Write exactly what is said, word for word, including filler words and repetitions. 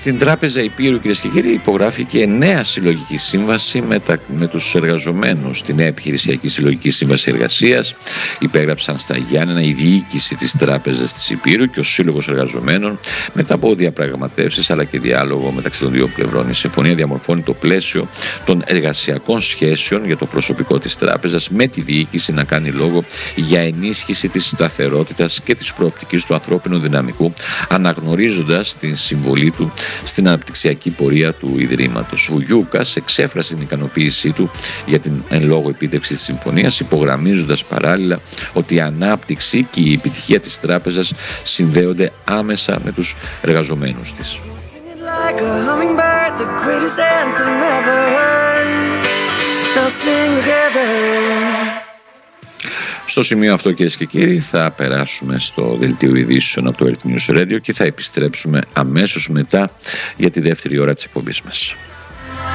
Στην Τράπεζα Υπήρου, κυρίες και κύριοι, υπογράφηκε νέα συλλογική σύμβαση με, τα, με τους εργαζομένους στην νέα επιχειρησιακή συλλογική σύμβαση εργασίας. Υπέγραψαν στα Γιάννενα η διοίκηση της Τράπεζας της Υπήρου και ο Σύλλογος Εργαζομένων μετά από διαπραγματεύσεις αλλά και διάλογο μεταξύ των δύο πλευρών. Η συμφωνία διαμορφώνει το πλαίσιο των εργασιακών σχέσεων για το προσωπικό της Τράπεζας, με τη διοίκηση να κάνει λόγο για ενίσχυση της σταθερότητας και της προοπτικής του ανθρώπινου δυναμικού, αναγνωρίζοντας την συμβολή του στην αναπτυξιακή πορεία του Ιδρύματος. Ο Γιούκας εξέφρασε την ικανοποίησή του για την εν λόγω επίτευξη της συμφωνίας, υπογραμμίζοντας παράλληλα ότι η ανάπτυξη και η επιτυχία της Τράπεζας συνδέονται άμεσα με τους εργαζομένους της. Στο σημείο αυτό, κυρίες και κύριοι, θα περάσουμε στο δελτίο ειδήσεων από το Earth News Radio και θα επιστρέψουμε αμέσως μετά για τη δεύτερη ώρα της εκπομπής μας.